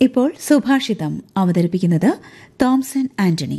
ഇപ്പോൾ സുഭാഷിതം അവതരിപ്പിക്കുന്നത് തോംസൺ ആന്റണി.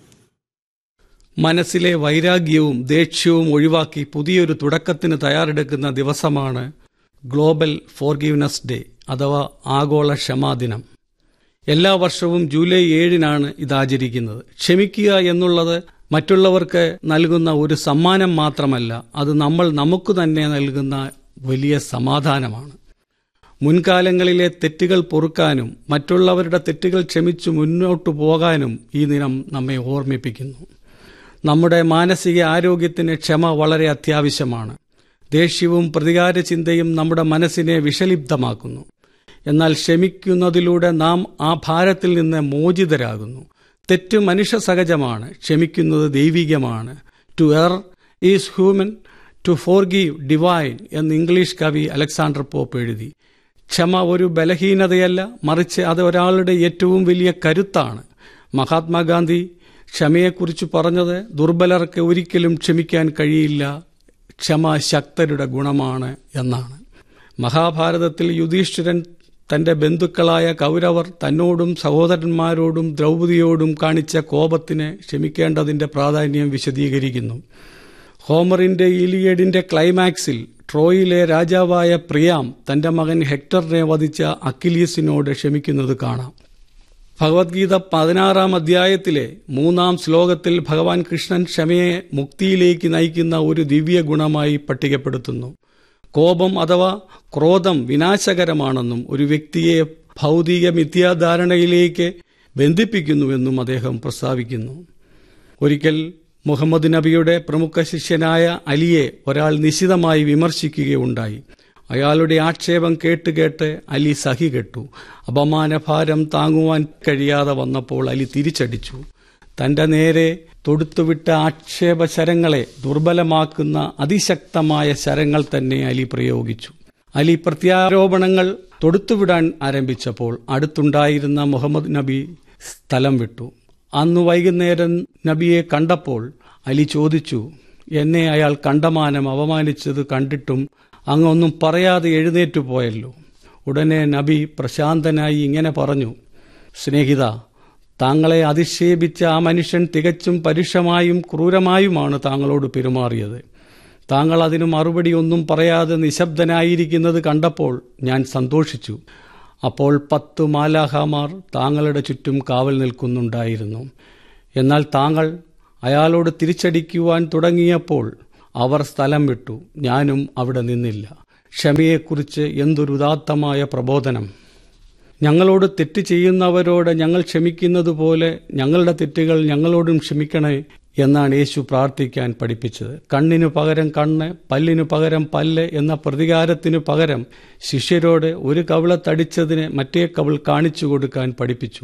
മനസ്സിലെ വൈരാഗ്യവും ദേഷ്യവും ഒഴിവാക്കി പുതിയൊരു തുടക്കത്തിന് തയ്യാറെടുക്കുന്ന ദിവസമാണ് ഗ്ലോബൽ ഫോർഗീവ്നെസ് ഡേ അഥവാ ആഗോള ക്ഷമാദിനം. എല്ലാ വർഷവും ജൂലൈ 7-നാണ് ഇത് ആചരിക്കുന്നത്. ക്ഷമിക്കുക എന്നുള്ളത് മറ്റുള്ളവർക്ക് നൽകുന്ന ഒരു സമ്മാനം മാത്രമല്ല, അത് നമ്മൾ നമുക്ക് തന്നെ നൽകുന്ന വലിയ സമാധാനമാണ്. മുൻകാലങ്ങളിലെ തെറ്റുകൾ പൊറുക്കാനും മറ്റുള്ളവരുടെ തെറ്റുകൾ ക്ഷമിച്ചു മുന്നോട്ടു പോകാനും ഈ ദിനം നമ്മെ ഓർമ്മിപ്പിക്കുന്നു. നമ്മുടെ മാനസിക ആരോഗ്യത്തിന് ക്ഷമ വളരെ അത്യാവശ്യമാണ്. ദേഷ്യവും പ്രതികാര ചിന്തയും നമ്മുടെ മനസ്സിനെ വിഷലിപ്തമാക്കുന്നു. എന്നാൽ ക്ഷമിക്കുന്നതിലൂടെ നാം ആ ഭാരത്തിൽ നിന്ന് മോചിതരാകുന്നു. തെറ്റ് മനുഷ്യ സഹജമാണ്, ക്ഷമിക്കുന്നത് ദൈവികമാണ്. To er is human, to forgive divine എന്ന് ഇംഗ്ലീഷ് കവി അലക്സാണ്ടർ പോപ്പ് എഴുതി. ക്ഷമ ഒരു ബലഹീനതയല്ല, മറിച്ച് അത് ഒരാളുടെ ഏറ്റവും വലിയ കരുത്താണ്. മഹാത്മാഗാന്ധി ക്ഷമയെക്കുറിച്ച് പറഞ്ഞത് ദുർബലർക്ക് ഒരിക്കലും ക്ഷമിക്കാൻ കഴിയില്ല, ക്ഷമ ശക്തരുടെ ഗുണമാണ് എന്നാണ്. മഹാഭാരതത്തിൽ യുധിഷ്ഠിരൻ തന്റെ ബന്ധുക്കളായ കൗരവർ തന്നോടും സഹോദരന്മാരോടും ദ്രൗപദിയോടും കാണിച്ച കോപത്തിന് ക്ഷമിക്കേണ്ടതിന്റെ പ്രാധാന്യം വിശദീകരിക്കുന്നു. ഹോമറിന്റെ ഇലിയഡിന്റെ ക്ലൈമാക്സിൽ ട്രോയിലെ രാജാവായ പ്രിയാം തന്റെ മകൻ ഹെക്ടറിനെ വധിച്ച അക്കിലീസിനോട് ക്ഷമിക്കുന്നത് കാണാം. ഭഗവത്ഗീത 16-ാം അധ്യായത്തിലെ 3-ാം ശ്ലോകത്തിൽ ഭഗവാൻ കൃഷ്ണൻ ക്ഷമയെ മുക്തിയിലേക്ക് നയിക്കുന്ന ഒരു ദിവ്യ ഗുണമായി പട്ടികപ്പെടുത്തുന്നു. കോപം അഥവാ ക്രോധം വിനാശകരമാണെന്നും ഒരു വ്യക്തിയെ ഭൗതിക മിഥ്യാധാരണയിലേക്ക് ബന്ധിപ്പിക്കുന്നുവെന്നും അദ്ദേഹം പ്രസ്താവിക്കുന്നു. ഒരിക്കൽ മുഹമ്മദ് നബിയുടെ പ്രമുഖ ശിഷ്യനായ അലിയെ ഒരാൾ നിശിതമായി വിമർശിക്കുകയുണ്ടായി. അയാളുടെ ആക്ഷേപം കേട്ട് അലി സഹികെട്ടു. അപമാനഭാരം താങ്ങുവാൻ കഴിയാതെ വന്നപ്പോൾ അലി തിരിച്ചടിച്ചു. തന്റെ നേരെ തൊടുത്തുവിട്ട ആക്ഷേപശരങ്ങളെ ദുർബലമാക്കുന്ന അതിശക്തമായ ശരങ്ങൾ തന്നെ അലി പ്രയോഗിച്ചു. അലി പ്രത്യാരോപണങ്ങൾ തൊടുത്തുവിടാൻ ആരംഭിച്ചപ്പോൾ അടുത്തുണ്ടായിരുന്ന മുഹമ്മദ് നബി സ്ഥലം വിട്ടു. അന്നു വൈകുന്നേരം നബിയെ കണ്ടപ്പോൾ അലി ചോദിച്ചു, എന്നെ അയാൾ കണ്ടമാനം അപമാനിച്ചത് കണ്ടിട്ടും അങ്ങൊന്നും പറയാതെ എഴുന്നേറ്റു പോയല്ലോ. ഉടനെ നബി പ്രശാന്തനായി ഇങ്ങനെ പറഞ്ഞു, സ്നേഹിത, താങ്കളെ അധിക്ഷേപിച്ച ആ മനുഷ്യൻ തികച്ചും പരുഷമായും ക്രൂരമായുമാണ് താങ്കളോട് പെരുമാറിയത്. താങ്കൾ അതിനു മറുപടി ഒന്നും പറയാതെ നിശബ്ദനായിരിക്കുന്നത് കണ്ടപ്പോൾ ഞാൻ സന്തോഷിച്ചു. അപ്പോൾ 10 മാലാഖമാർ താങ്കളുടെ ചുറ്റും കാവൽ നിൽക്കുന്നുണ്ടായിരുന്നു. എന്നാൽ താങ്കൾ അയാളോട് തിരിച്ചടിക്കുവാൻ തുടങ്ങിയപ്പോൾ അവർ സ്ഥലം വിട്ടു. ഞാനും അവിടെ നിന്നില്ല. ക്ഷമയെക്കുറിച്ച് എന്തൊരു ഉദാത്തമായ പ്രബോധനം! ഞങ്ങളോട് തെറ്റ് ചെയ്യുന്നവരോട് ഞങ്ങൾ ക്ഷമിക്കുന്നത് പോലെ ഞങ്ങളുടെ തെറ്റുകൾ ഞങ്ങളോടും ക്ഷമിക്കണേ എന്നാണ് യേശു പ്രാർത്ഥിക്കാൻ പഠിപ്പിച്ചത്. കണ്ണിനു പകരം കണ്ണ്, പല്ലിനു പകരം പല്ല് എന്ന പ്രതികാരത്തിനു പകരം ശിഷ്യരോട് ഒരു കവിളത്തടിച്ചതിന് മറ്റേ കവിൾ കാണിച്ചു കൊടുക്കാൻ പഠിപ്പിച്ചു.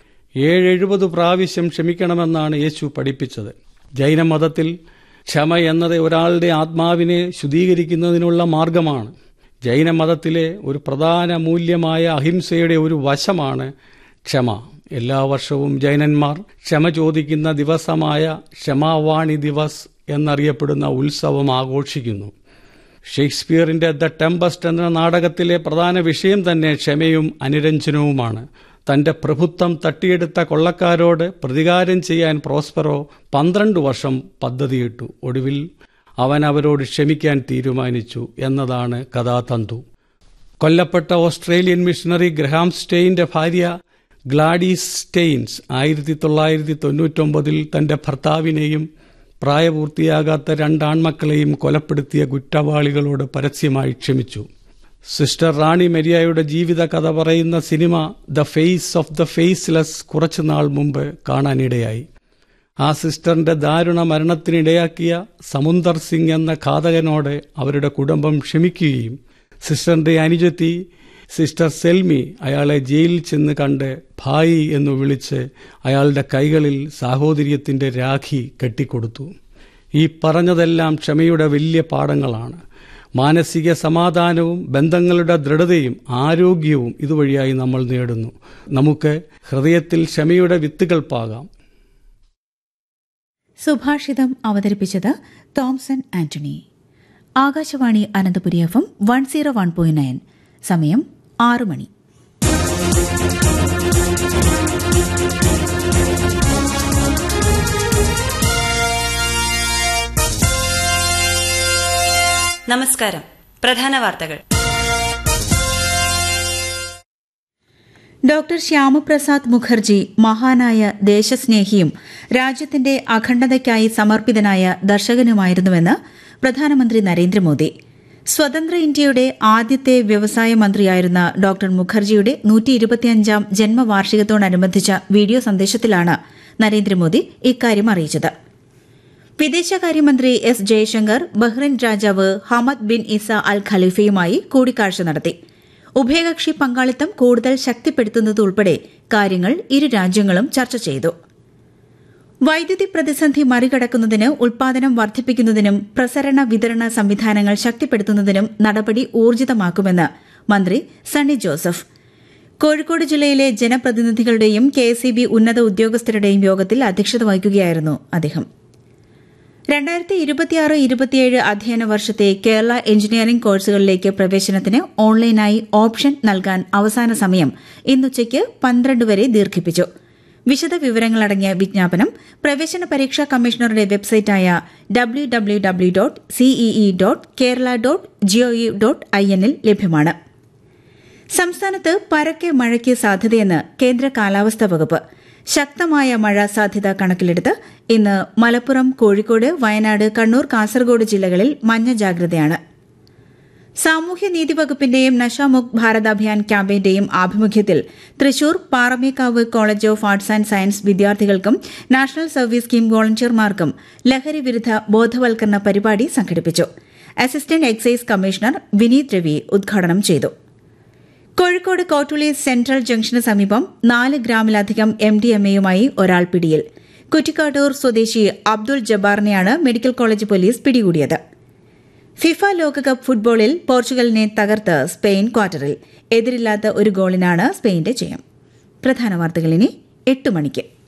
70 പ്രാവശ്യം ക്ഷമിക്കണമെന്നാണ് യേശു പഠിപ്പിച്ചത്. ജൈനമതത്തിൽ ക്ഷമ എന്നത് ഒരാളുടെ ആത്മാവിനെ ശുദ്ധീകരിക്കുന്നതിനുള്ള മാർഗമാണ്. ജൈനമതത്തിലെ ഒരു പ്രധാന മൂല്യമായ അഹിംസയുടെ ഒരു വശമാണ് ക്ഷമ. എല്ലാ വർഷവും ജൈനന്മാർ ക്ഷമ ചോദിക്കുന്ന ദിവസമായ ക്ഷമാവാണി ദിവസ് എന്നറിയപ്പെടുന്ന ഉത്സവം ആഘോഷിക്കുന്നു. ഷേക്സ്പിയറിന്റെ ദ ടെമ്പസ്റ്റ് എന്ന നാടകത്തിലെ പ്രധാന വിഷയം തന്നെ ക്ഷമയും അനുരഞ്ജനവുമാണ്. തന്റെ പ്രഭുത്വം തട്ടിയെടുത്ത കൊള്ളക്കാരോട് പ്രതികാരം ചെയ്യാൻ പ്രോസ്പെറോ 12 വർഷം പദ്ധതിയിട്ടു. ഒടുവിൽ അവൻ അവരോട് ക്ഷമിക്കാൻ തീരുമാനിച്ചു എന്നതാണ് കഥാതന്തു. കൊല്ലപ്പെട്ട ഓസ്ട്രേലിയൻ മിഷണറി ഗ്രഹാം സ്റ്റെയിന്റെ ഭാര്യ ഗ്ലാഡീസ് സ്റ്റെയിൻസ് 1999 തന്റെ ഭർത്താവിനെയും പ്രായപൂർത്തിയാകാത്ത 2 ആൺമക്കളെയും കൊലപ്പെടുത്തിയ കുറ്റവാളികളോട് പരസ്യമായി ക്ഷമിച്ചു. സിസ്റ്റർ റാണി മരിയയുടെ ജീവിത കഥ പറയുന്ന cinema the face of the faceless കുറച്ചുനാൾ മുമ്പ് കാണാനിടയായി. ആ സിസ്റ്ററിന്റെ ദാരുണ മരണത്തിനിടയാക്കിയ സമുന്ദർ സിംഗ് എന്ന ഘാതകനോട് അവരുടെ കുടുംബം ക്ഷമിക്കുകയും സിസ്റ്ററിന്റെ അനുജത്തി സിസ്റ്റർ സെൽമി അയാളെ ജയിലിൽ ചെന്ന് കണ്ട് ഭായി എന്ന് വിളിച്ച് അയാളുടെ കൈകളിൽ സാഹോദര്യത്തിന്റെ രാഖി കെട്ടിക്കൊടുത്തു. ഈ പറഞ്ഞതെല്ലാം ക്ഷമയുടെ വലിയ പാഠങ്ങളാണ്. മാനസിക സമാധാനവും ബന്ധങ്ങളുടെ ദൃഢതയും ആരോഗ്യവും ഇതുവഴിയായി നമ്മൾ നേടുന്നു. നമുക്ക് ഹൃദയത്തിൽ ക്ഷമയുടെ വിത്തുകൾ പാകാം. സുഭാഷിതം അവതരിപ്പിച്ചത് തോംസൺ ആന്റണി. ആകാശവാണി അനന്തപുരി FM 101.9. സമയം 6 മണി. നമസ്കാരം. പ്രധാന വാർത്തകൾ. ഡോക്ടർ ശ്യാമപ്രസാദ് മുഖർജി മഹാനായ ദേശസ്നേഹിയും രാജ്യത്തിന്റെ അഖണ്ഡതയ്ക്കായി സമർപ്പിതനായ ദർശകനുമായിരുന്നുവെന്ന് പ്രധാനമന്ത്രി നരേന്ദ്രമോദി. സ്വതന്ത്ര ഇന്ത്യയുടെ ആദ്യത്തെ വ്യവസായ മന്ത്രിയായിരുന്ന ഡോക്ടർ മുഖർജിയുടെ 125ാം ജന്മവാർഷികത്തോടനുബന്ധിച്ച വീഡിയോ സന്ദേശത്തിലാണ് നരേന്ദ്രമോദി ഇക്കാര്യം അറിയിച്ചത്. വിദേശകാര്യമന്ത്രി എസ് ജയശങ്കർ ബഹ്റൈൻ രാജാവ് ഹമദ് ബിൻ ഇസ അൽ ഖലീഫയുമായി കൂടിക്കാഴ്ച നടത്തി. ഉഭയകക്ഷി പങ്കാളിത്തം കൂടുതൽ ശക്തിപ്പെടുത്തുന്നതുൾപ്പെടെ കാര്യങ്ങൾ ഇരു രാജ്യങ്ങളും ചർച്ച ചെയ്തു. വൈദ്യുതി പ്രതിസന്ധി മറികടക്കുന്നതിന് ഉൽപാദനം വർദ്ധിപ്പിക്കുന്നതിനും പ്രസരണ വിതരണ സംവിധാനങ്ങൾ ശക്തിപ്പെടുത്തുന്നതിനും നടപടി ഊർജിതമാക്കുമെന്ന് മന്ത്രി സണ്ണി ജോസഫ്. കോഴിക്കോട് ജില്ലയിലെ ജനപ്രതിനിധികളുടെയും കെഎസ്ഇബി ഉന്നത ഉദ്യോഗസ്ഥരുടെയും യോഗത്തിൽ അധ്യക്ഷത വഹിക്കുകയായിരുന്നു അദ്ദേഹം. 2026-27 അധ്യയന വർഷത്തെ കേരള എഞ്ചിനീയറിംഗ് കോഴ്സുകളിലേക്ക് പ്രവേശനത്തിന് ഓൺലൈനായി ഓപ്ഷൻ നൽകാൻ അവസാന സമയം ഇന്നുച്ചയ്ക്ക് 12 വരെ ദീർഘിപ്പിച്ചു. വിശദവിവരങ്ങളടങ്ങിയ വിജ്ഞാപനം പ്രവേശന പരീക്ഷാ കമ്മീഷണറുടെ വെബ്സൈറ്റായ www.cee.kerala.gov.in ൽ ലഭ്യമാണ്. സംസ്ഥാനത്ത് പരക്കെ മഴയ്ക്ക് സാധ്യതയെന്ന് കേന്ദ്ര കാലാവസ്ഥാ വകുപ്പ്. ശക്തമായ മഴ സാധ്യത കണക്കിലെടുത്ത് ഇന്ന് മലപ്പുറം, കോഴിക്കോട്, വയനാട്, കണ്ണൂർ, കാസർഗോഡ് ജില്ലകളിൽ മഞ്ഞ ജാഗ്രതയാണ്. സാമൂഹ്യനീതി വകുപ്പിന്റെയും നശാമുക്ത് ഭാരത് അഭിയാൻ ക്യാമ്പയിന്റെയും ആഭിമുഖ്യത്തിൽ Thrissur Paramekkavu college of arts and science വിദ്യാർത്ഥികൾക്കും നാഷണൽ സർവീസ് സ്കീം വോളണ്ടിയർമാർക്കും ലഹരി വിരുദ്ധ ബോധവൽക്കരണ പരിപാടി സംഘടിപ്പിച്ചു. Assistant excise commissioner Vineeth Ravi ഉദ്ഘാടനം ചെയ്തു. കോഴിക്കോട് കോട്ടുളി സെൻട്രൽ ജംഗ്ഷന് സമീപം 4 ഗ്രാമിലധികം MDMAയുമായി ഒരാൾ പിടിയിൽ. കുറ്റിക്കാട്ടൂർ സ്വദേശി അബ്ദുൾ ജബ്ബാറിനെയാണ് മെഡിക്കൽ കോളേജ് പോലീസ് പിടികൂടിയത്. ഫിഫ ലോകകപ്പ് ഫുട്ബോളിൽ പോർച്ചുഗലിനെ തകർത്ത് സ്പെയിൻ ക്വാർട്ടറിൽ. എതിരില്ലാത്ത ഒരു ഗോളിനാണ് സ്പെയിന്റെ ജയം. പ്രധാന വാർത്തകൾ ഇനി 8 മണിക്ക്.